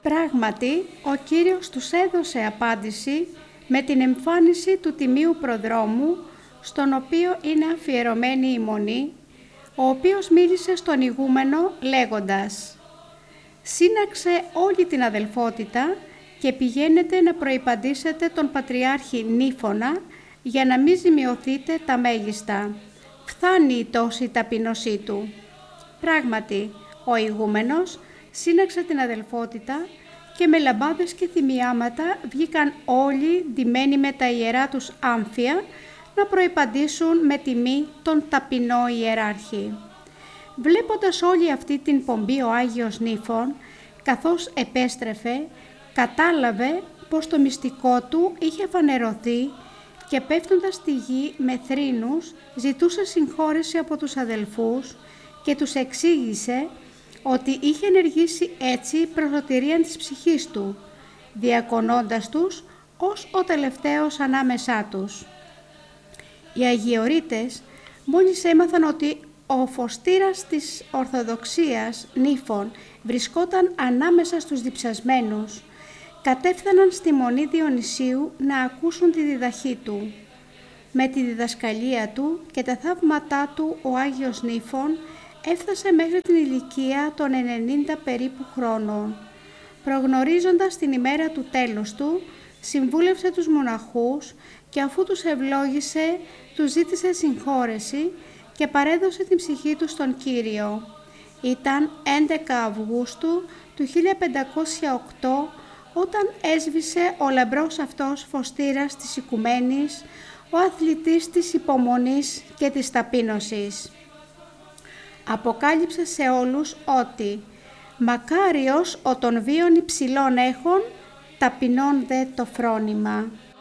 Πράγματι, ο Κύριος τους έδωσε απάντηση με την εμφάνιση του Τιμίου Προδρόμου, στον οποίο είναι αφιερωμένη η Μονή, ο οποίος μίλησε στον ηγούμενο λέγοντας «Σύναξε όλη την αδελφότητα και πηγαίνετε να προϋπαντήσετε τον Πατριάρχη Νύφωνα για να μην ζημιωθείτε τα μέγιστα. Φθάνει η τόση ταπεινωσή του». Πράγματι, ο ηγούμενος σύναξε την αδελφότητα και με λαμπάδες και θυμιάματα βγήκαν όλοι ντυμένοι με τα ιερά τους άμφια να προϋπαντήσουν με τιμή τον ταπεινό ιεράρχη. Βλέποντας όλη αυτή την πομπή ο Άγιος Νύφων, καθώς επέστρεφε, κατάλαβε πως το μυστικό του είχε φανερωθεί και πέφτοντας στη γη με θρήνους ζητούσε συγχώρεση από τους αδελφούς και τους εξήγησε ότι είχε ενεργήσει έτσι προς σωτηρίαν της ψυχής του, διακονώντας τους ως ο τελευταίος ανάμεσά τους. Οι Αγιορείτες μόλις έμαθαν ότι ο φωστήρας της Ορθοδοξίας Νύφων βρισκόταν ανάμεσα στους διψασμένους, κατέφθαναν στη Μονή Διονυσίου να ακούσουν τη διδαχή του. Με τη διδασκαλία του και τα θαύματά του ο Άγιος Νύφων έφτασε μέχρι την ηλικία των 90 περίπου χρόνων. Προγνωρίζοντας την ημέρα του τέλους του, συμβούλευσε τους μοναχούς και αφού τους ευλόγησε, τους ζήτησε συγχώρεση και παρέδωσε την ψυχή του στον Κύριο. Ήταν 11 Αυγούστου του 1508 όταν έσβησε ο λαμπρός αυτός φωστήρας της οικουμένης, ο αθλητής της υπομονής και της ταπείνωσης. Αποκάλυψε σε όλους ότι «Μακάριος ο των βίων υψηλών έχων, ταπεινών δε το φρόνημα».